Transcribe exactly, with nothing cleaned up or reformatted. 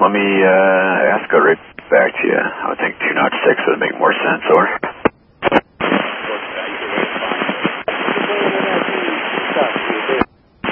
let me uh, ask her right back to you. I would think two point six would make more sense, or...